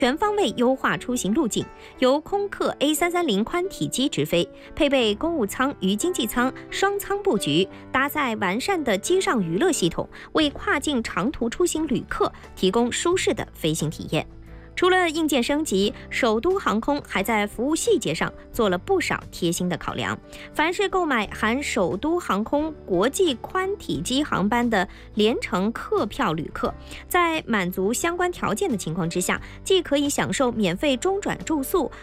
全方位优化出行路径，由空客 A330宽体机直飞，配备公务舱与经济舱双舱布局，搭载完善的机上娱乐系统，为跨境长途出行旅客提供舒适的飞行体验。除了硬件升级，首都航空还在服务细节上做了不少贴心的考量。凡是购买含首都航空国际宽体机航班的联程客票旅客，在满足相关条件的情况之下，既可以享受免费中转住宿